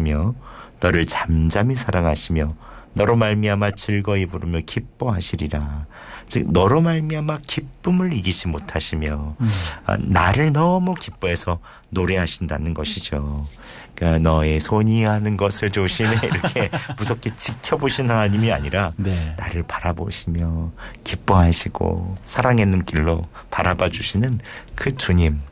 사랑하시며 너를 잠잠히 사랑하시며 너로 말미암아 즐거이 부르며 기뻐하시리라. 즉 너로 말미암아 기쁨을 이기지 못하시며 나를 너무 기뻐해서 노래하신다는 것이죠. 그러니까 너의 손이 하는 것을 조심해 이렇게 무섭게 지켜보시는 하나님이 아니라 네. 나를 바라보시며 기뻐하시고 사랑의 눈길로 바라봐 주시는 그 주님,